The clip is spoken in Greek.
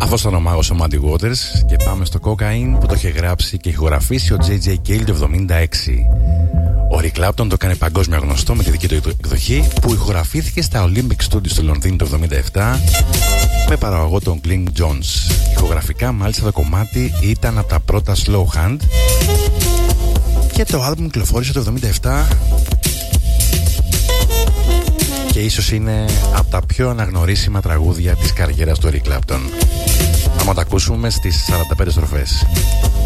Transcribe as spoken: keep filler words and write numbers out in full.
Αυτός ήταν ο μάγος ο Muddy Waters και πάμε στο Cocaine που το είχε γράψει και ηχογραφήσει ο τζέι τζέι Cale το εβδομήντα έξι. Ο Eric Clapton το έκανε παγκόσμια γνωστό με τη δική του εκδοχή που ηχογραφήθηκε στα Olympic Studios στο Λονδίνο το εβδομήντα επτά με παραγωγό τον Glyn Johns. Ηχογραφικά μάλιστα το κομμάτι ήταν από τα πρώτα Slow Hand και το άλμπουμ κυκλοφόρησε το εβδομήντα επτά και ίσως είναι από τα πιο αναγνωρίσιμα τραγούδια της καριέρας του Eric Clapton. Να το ακούσουμε στις σαράντα πέντε στροφές.